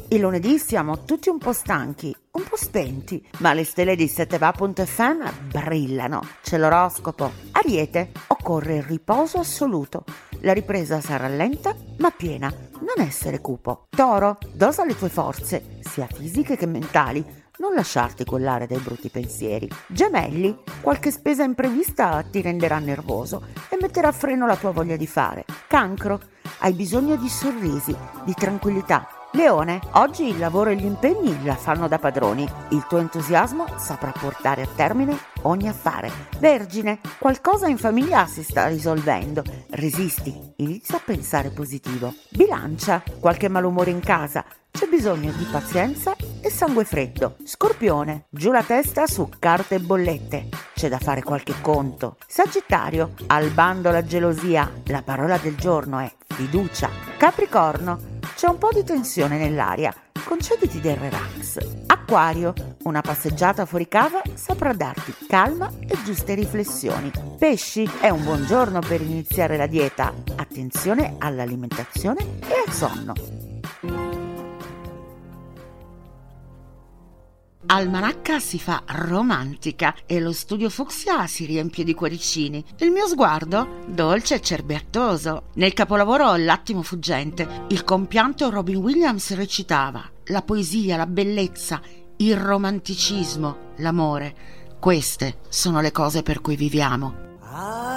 Il lunedì siamo tutti un po' stanchi, un po' spenti, ma le stelle di 7va.fm brillano. C'è l'oroscopo. Ariete, occorre il riposo assoluto. La ripresa sarà lenta ma piena. Non essere cupo. Toro, dosa le tue forze, sia fisiche che mentali. Non lasciarti collare dai brutti pensieri. Gemelli, qualche spesa imprevista ti renderà nervoso e metterà a freno la tua voglia di fare. Cancro, hai bisogno di sorrisi, di tranquillità. Leone, oggi il lavoro e gli impegni la fanno da padroni. Il tuo entusiasmo saprà portare a termine ogni affare. Vergine, qualcosa in famiglia si sta risolvendo. Resisti, inizia a pensare positivo. Bilancia, qualche malumore in casa. C'è bisogno di pazienza e sangue freddo. Scorpione, giù la testa su carte e bollette. C'è da fare qualche conto. Sagittario, al bando la gelosia. La parola del giorno è fiducia. Capricorno, c'è un po' di tensione nell'aria. Concediti del relax. Acquario, una passeggiata fuori casa saprà darti calma e giuste riflessioni. Pesci, è un buon giorno per iniziare la dieta. Attenzione all'alimentazione e al sonno. Almanacca si fa romantica e lo studio fucsia si riempie di cuoricini. Il mio sguardo dolce e cerbiattoso. Nel capolavoro L'attimo fuggente, il compianto Robin Williams recitava: la poesia, la bellezza, il romanticismo, l'amore. Queste sono le cose per cui viviamo.